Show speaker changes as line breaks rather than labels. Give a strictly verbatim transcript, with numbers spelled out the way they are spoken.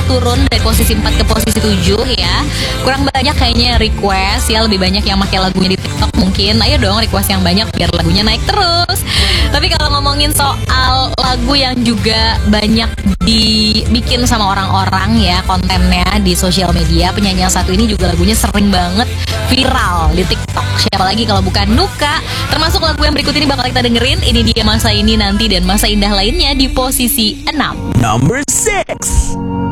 turun dari posisi empat ke posisi tujuh ya. Kurang banyak kayaknya request ya, lebih banyak yang pakai lagunya di TikTok mungkin. Ayo dong request yang banyak biar lagunya naik terus. Tapi kalau ngomongin soal lagu yang juga banyak dibikin sama orang-orang ya, kontennya di sosial media, penyanyi yang satu ini juga lagunya sering banget viral di TikTok. Siapa lagi kalau bukan Nuka. Termasuk lagu yang berikut ini bakal kita dengerin. Ini dia Masa Ini Nanti dan Masa Indah lainnya di posisi enam.
Number six.